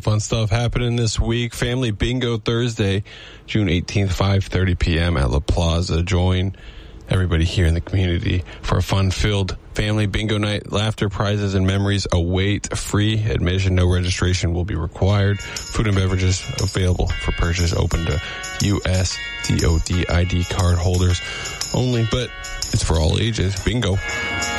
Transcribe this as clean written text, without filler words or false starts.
fun stuff happening this week. Family Bingo Thursday, June 18th, 5:30 p.m. at La Plaza. Join everybody here in the community for a fun-filled family bingo night. Laughter, prizes, and memories await. Free admission, no registration will be required. Food and beverages available for purchase, open to U.S. DOD ID card holders only, but it's for all ages. Bingo.